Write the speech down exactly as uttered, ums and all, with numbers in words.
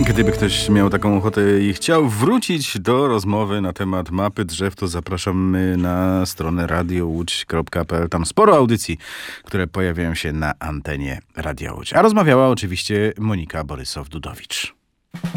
Gdyby ktoś miał taką ochotę i chciał wrócić do rozmowy na temat mapy drzew, to zapraszamy na stronę radio łódź kropka p l. Tam sporo audycji, które pojawiają się na antenie Radia Łódź. A rozmawiała oczywiście Monika Borysow-Dudowicz.